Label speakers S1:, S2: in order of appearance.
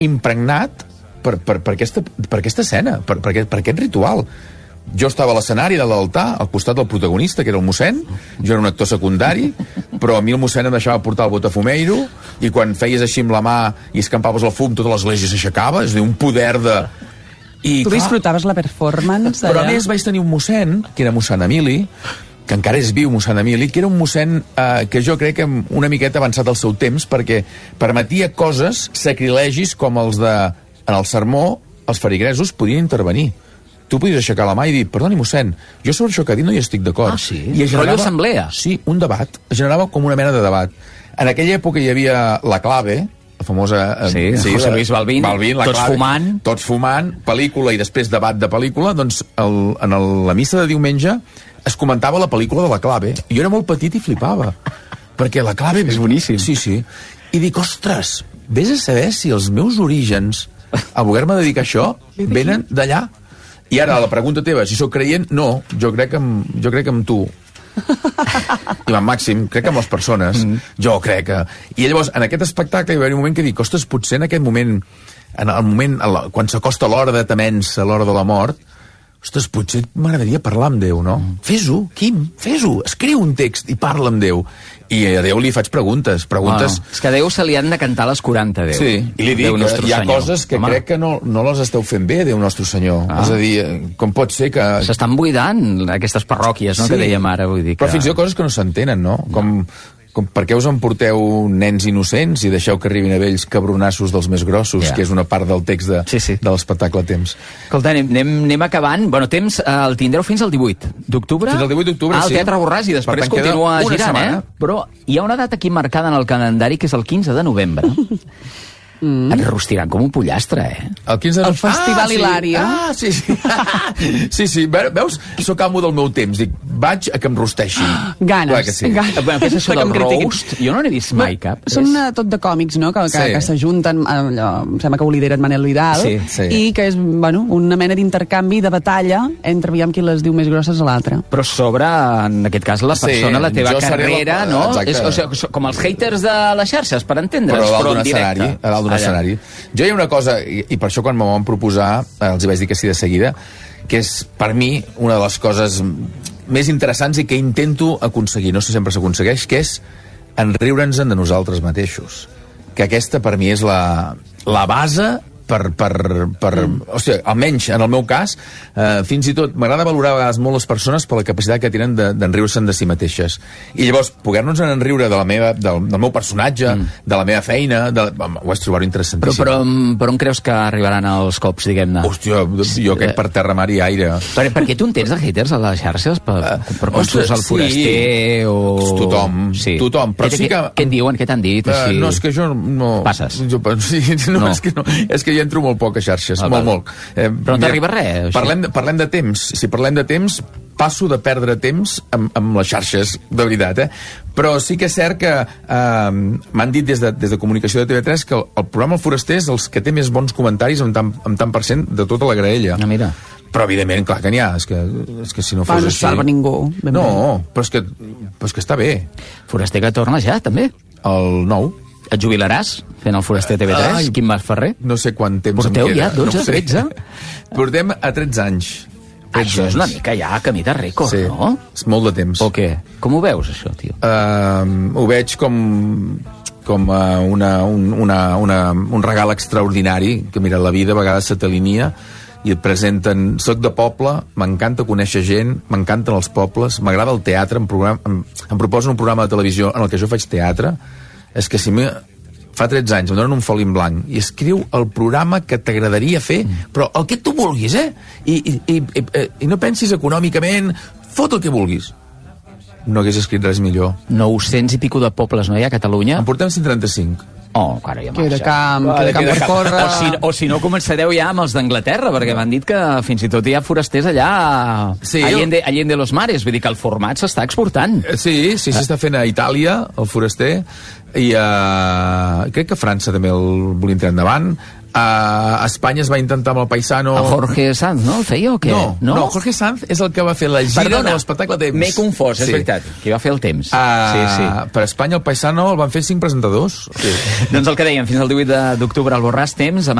S1: impregnat per aquesta escena, per aquest ritual. Jo estava a l'escenari de l'altar, al costat del protagonista, que era el mossèn, jo era un actor secundari, però a mi el mossèn em deixava portar el botafumeiro, i quan feies així amb la mà i escampaves el fum, tota l'església s'aixecava, és a dir, un poder de...
S2: Tu disfrutaves la performance allà?
S1: Però a més vaig tenir un mossèn, que era mossèn Emili, que encara és viu, mossèn Emili, que era un mossèn que jo crec que una miqueta avançat al seu temps, perquè permetia coses, sacrilegis, com els de... En el sermó, els feligresos podien intervenir. Tu podies aixecar la mà i dir, perdoni, mossèn, jo sobre això que ha dit no hi estic d'acord.
S3: Ah, sí? Rotllo assemblea?
S1: Sí, un debat. Generava com una mena de debat. En aquella època hi havia la clave, la famosa...
S3: José Luis Balvin,
S1: la
S3: tots
S1: clave,
S3: fumant.
S1: Tots fumant, pel·lícula i després debat de pel·lícula, doncs la missa de diumenge es comentava la pel·lícula de la clave. I jo era molt petit i flipava. Perquè la clave...
S3: És boníssim.
S1: Sí, sí. I dic, ostres, vés a saber si els meus orígens a voler-me dedicar a això venen d'allà. I ara, la pregunta teva, si sóc creient, no, jo crec en tu. I en Màxim, crec en les persones. Jo crec que... I llavors, en aquest espectacle hi va haver un moment que dic, ostres, potser en aquest moment, quan s'acosta l'hora de temença, l'hora de la mort, ostres, potser m'agradaria parlar amb Déu, no? Fes-ho, Quim, fes-ho, escriu un text i parla amb Déu. I a Déu li faig preguntes.
S3: És que a Déu se li han de cantar les 40, Déu.
S1: Sí, i li dic que hi ha coses que crec que no les esteu fent bé, Déu Nostre Senyor. És a dir, com pot ser que...
S3: S'estan buidant aquestes parròquies, no?, que dèiem ara, vull dir que...
S1: Però fins i tot coses que no s'entenen, no? Com per què us emporteu nens innocents i deixeu que arribin a vells cabronassos dels més grossos, que és una part del text de l'espectacle Temps.
S3: Escolta, anem acabant. Bueno, Temps el tindreu fins al 18 d'octubre.
S1: Fins al 18 d'octubre, sí.
S3: Al Teatre Borràs, i després continua girant, Però hi ha una data aquí marcada en el calendari, que és el 15 de novembre. Et rostiran com un pollastre,
S1: El 15 de...
S2: El Festival Hilària.
S1: Sí. Sí, veus? Soc amo del meu temps. Dic, vaig a que em rosteixin.
S2: Ganes.
S1: Clar que sí.
S3: Bueno, què és això del roast? Jo no n'he vist mai cap.
S2: Són tot de còmics, no?, que s'ajunten, em sembla que ho lidera Manel Vidal, i que és, una mena d'intercanvi, de batalla, entre aviam qui les diu més grosses a l'altre.
S3: Però sobre, en aquest cas, la persona, la teva carrera, no? Com els haters de les xarxes, per entendre's, però en directe.
S1: A dalt d'un escenari. Jo hi ha una cosa, i per això quan m'ho van proposar, els hi vaig dir que sí de seguida, que és, per mi, una de les coses més interessants i que intento aconseguir, no sé si sempre s'aconsegueix, que és enriure'ns de nosaltres mateixos. Que aquesta, per mi, és la base almenys en el meu cas, fins i tot m'agrada valorar a vegades molt les persones per la capacitat que tenen d'enriure-se'n de si mateixes. I llavors, poder-nos enriure del meu personatge, de la meva feina, ho vaig trobar interessantíssim.
S3: Però on creus que arribaran els cops, diguem-ne?
S1: Hòstia, jo crec per terra, mar i aire.
S3: Per què tu en tens de haters a les xarxes? Per quan surts al Foraster o...
S1: Tothom. Però sí que...
S3: Què et diuen? Què t'han dit?
S1: No, és que jo no...
S3: Passes?
S1: No, és que jo entro molt poc a xarxes, molt.
S3: Però no t'arriba res?
S1: Parlem de temps. Si parlem de temps, passo de perdre temps amb les xarxes, de veritat, Però sí que és cert que m'han dit des de comunicació de TV3 que el programa El Foraster és els que té més bons comentaris amb tant per cent de tota la graella.
S3: Mira.
S1: Però evidentment, clar que n'hi ha, és que si no fos així...
S2: No salva ningú.
S1: No, però és que està bé.
S3: Foraster que torna ja, també.
S1: El 9.
S3: Et jubilaràs fent el Foraster TV3? Quim Mas Ferrer?
S1: No sé quant temps
S3: Porteu
S1: em queda.
S3: Ja 12, 13?
S1: Portem a 13 anys.
S3: Això és una mica ja camí de rècord, no?
S1: És molt de temps.
S3: O què? Com ho veus, això, tio?
S1: Ho veig com un regal extraordinari, que mira, la vida a vegades se t'alinea i et presenten... Soc de poble, m'encanta conèixer gent, m'encanten els pobles, m'agrada el teatre, em proposen un programa de televisió en el que jo faig teatre. És que si fa 13 anys em donen un foli en blanc i escriu el programa que t'agradaria fer, però el que tu vulguis, I no pensis econòmicament, fot el que vulguis. No hagués escrit res millor.
S3: 900 i pico de pobles, no hi ha a Catalunya?
S1: En portem 135.
S3: Oh, cara, ja
S2: queda camp per córrer.
S3: O si no, començareu ja amb els d'Anglaterra, perquè m'han dit que fins i tot hi ha forasters allà Allende los Mares, vull dir que el format s'està exportant.
S1: Sí, s'està fent a Itàlia, el Foraster, i crec que a França també el volien tirar endavant. A Espanya es va intentar amb el Paisano...
S3: El Jorge Sanz, no? El feia o què?
S1: No, Jorge Sanz és el que va fer la gira de l'espectacle Temps.
S3: M'he confós, és veritat, que va fer el Temps.
S1: Per Espanya el Paisano el van fer 5 presentadors.
S3: Doncs el que dèiem, fins al 18 d'octubre al Borràs Temps,